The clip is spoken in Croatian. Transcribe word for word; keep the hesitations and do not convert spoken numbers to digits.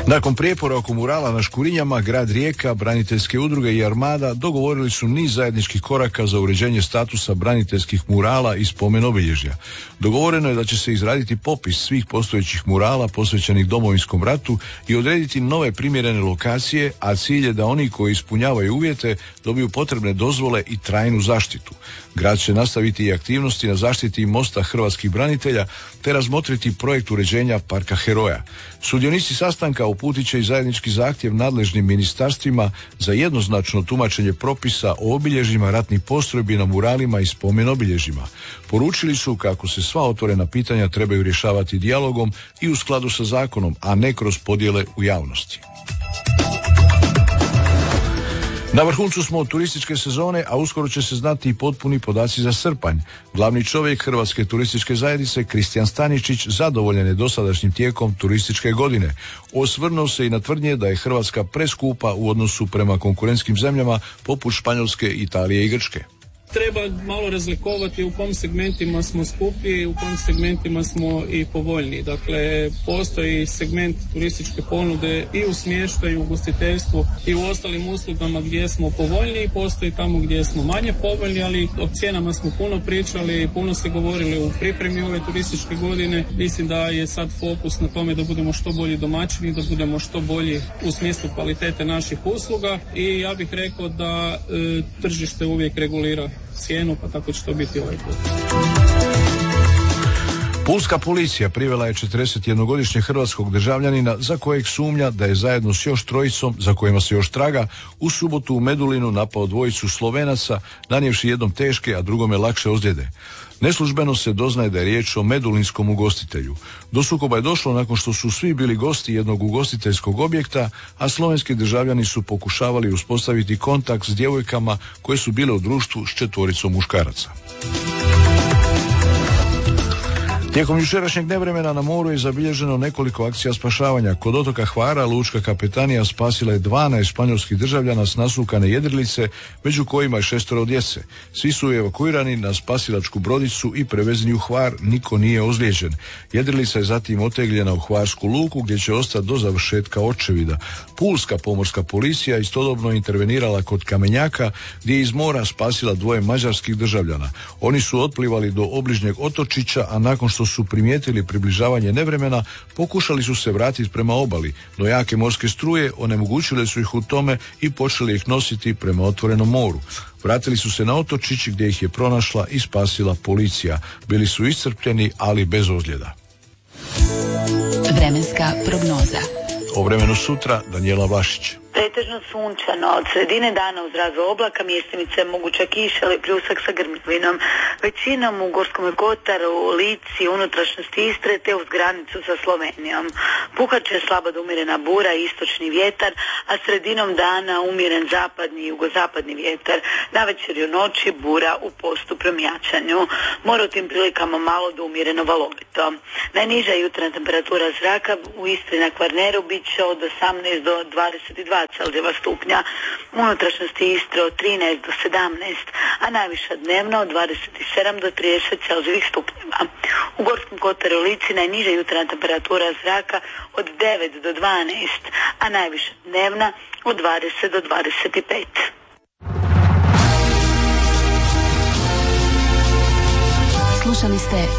Nakon prijepora oko murala na Škurinjama, grad Rijeka, braniteljske udruge i Armada dogovorili su niz zajedničkih koraka za uređenje statusa braniteljskih murala i spomen obilježja. Dogovoreno je da će se izraditi popis svih postojećih murala posvećenih Domovinskom ratu i odrediti nove primjerene lokacije, a cilj je da oni koji ispunjavaju uvjete dobiju potrebne dozvole i trajnu zaštitu. Grad će nastaviti i aktivnosti na zaštiti mosta hrvatskih branitelja te razmotriti projekt uređenja Parka heroja. Sudionici sastanka uputit će i zajednički zahtjev nadležnim ministarstvima za jednoznačno tumačenje propisa o obilježjima ratnih postrojbi na muralima i spomen obilježjima. Poručili su kako se sva otvorena pitanja trebaju rješavati dijalogom i u skladu sa zakonom, a ne kroz podjele u javnosti. Na vrhuncu smo od turističke sezone, a uskoro će se znati i potpuni podaci za srpanj. Glavni čovjek Hrvatske turističke zajednice, Kristijan Staničić, zadovoljan je dosadašnjim tijekom turističke godine. Osvrnuo se i na tvrdnje da je Hrvatska preskupa u odnosu prema konkurentskim zemljama poput Španjolske, Italije i Grčke. Treba malo razlikovati u kom segmentima smo skuplji, u kom segmentima smo i povoljniji. Dakle, postoji segment turističke ponude i u smještaju, u ugostiteljstvu i u ostalim uslugama gdje smo povoljniji, postoji tamo gdje smo manje povoljni, ali o cijenama smo puno pričali, puno se govorili u pripremi ove turističke godine. Mislim da je sad fokus na tome da budemo što bolji domaćini, da budemo što bolji u smislu kvalitete naših usluga i ja bih rekao da e, tržište uvijek regulira cijenu, pa tako će to biti ovaj put. Pulska policija privela je četrdesetjednogodišnjeg hrvatskog državljanina za kojeg sumnja da je zajedno s još trojicom, za kojima se još traga, u subotu u Medulinu napao dvojicu Slovenaca, nanijevši jednom teške, a drugome lakše ozljede. Neslužbeno se doznaje da je riječ o medulinskom ugostitelju. Do sukoba je došlo nakon što su svi bili gosti jednog ugostiteljskog objekta, a slovenski državljani su pokušavali uspostaviti kontakt s djevojkama koje su bile u društvu s četvoricom muškaraca. Tijekom jučerašnjeg nevremena na moru je zabilježeno nekoliko akcija spašavanja. Kod otoka Hvara lučka kapetanija spasila je dvanaest španjolskih državljana s nasukane jedrilice, među kojima je šestoro djece. Svi su evakuirani na spasilačku brodicu i prevezeni u Hvar, niko nije ozlijeđen. Jedrilica je zatim otegljena u Hvarsku luku gdje će ostati do završetka očevida. Pulska pomorska policija istodobno intervenirala kod Kamenjaka gdje je iz mora spasila dvoje mađarskih državljana. Oni su otplivali do obližnjeg otočića, a nakon što su primijetili približavanje nevremena, pokušali su se vratiti prema obali, no jake morske struje onemogućile su ih u tome i počeli ih nositi prema otvorenom moru. Vratili su se na otočić gdje ih je pronašla i spasila policija. Bili su iscrpljeni, ali bez ozljeda. Vremenska prognoza. O vremenu sutra Danijela Vlašić. Pretežno sunčano, od sredine dana uz razvoj oblaka mjestimice moguća kiša ili pljusak sa grmljavinom. Većinom u Gorskom kotaru, Lici, unutrašnjosti Istre te uz granicu sa Slovenijom. Puhat će slaba do umjerena bura i istočni vjetar, a sredinom dana umjeren zapadni i jugozapadni vjetar. Navečer i u noći bura u postupnom jačanju. More u tim prilikama malo do umjereno valovito. Najniža jutarnja temperatura zraka u Istri na Kvarneru bit će od osamnaest do dvadeset dva Celzijeva stupnja, u unutrašnjosti Istre od trinaest do sedamnaest, a najviša dnevna od dvadeset sedam do trideset Celzijevih stupnjeva. U Gorskom kotaru i Lici najniža jutarnja temperatura zraka od devet do dvanaest, a najviša dnevna od dvadeset do dvadeset pet. Slušali ste